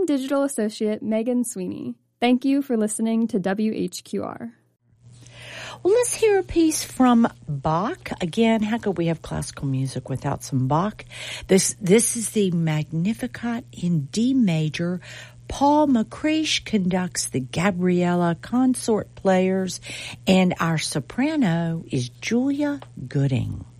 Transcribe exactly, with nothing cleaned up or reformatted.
digital associate Megan Sweeney. Thank you for listening to W H Q R. Well, let's hear a piece from Bach. Again, how could we have classical music without some Bach? This this is the Magnificat in D major. Paul McCreish conducts the Gabriella Consort Players, and our soprano is Julia Gooding.